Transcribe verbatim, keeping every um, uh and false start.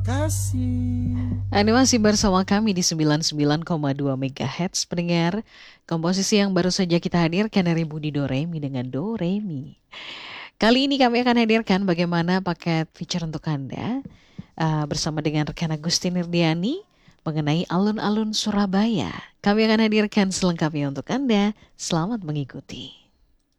kasih. Anda masih bersama kami di sembilan puluh sembilan koma dua megahertz pendengar. Komposisi yang baru saja kita hadirkan dari Budi Doremi dengan Do Remi. Kali ini kami akan hadirkan bagaimana paket feature untuk Anda uh, bersama dengan rekan Agustin Nirdiani mengenai alun-alun Surabaya. Kami akan hadirkan selengkapnya untuk Anda. Selamat mengikuti.